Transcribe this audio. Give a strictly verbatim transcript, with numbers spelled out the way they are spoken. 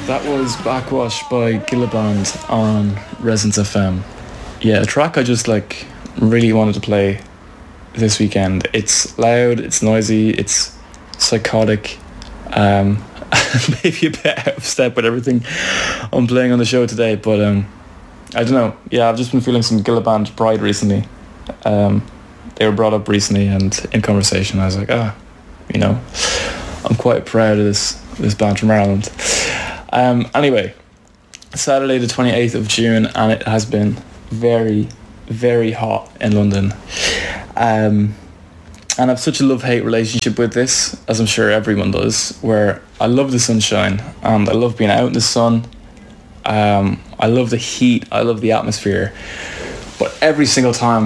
That was Backwash by Gilliband on Resonance F M. Yeah, a track I just like really wanted to play this weekend. It's loud, it's noisy, it's psychotic, um, maybe a bit out of step with everything I'm playing on the show today, but um, I don't know. Yeah, I've just been feeling some Gilliband pride recently. Um, they were brought up recently and in conversation I was like, ah, you know, I'm quite proud of this, this band from Ireland. Um, anyway, Saturday the twenty-eighth of June, and it has been very, very hot in London. Um, and I have such a love-hate relationship with this, as I'm sure everyone does, where I love the sunshine and I love being out in the sun. Um, I love the heat, I love the atmosphere. But every single time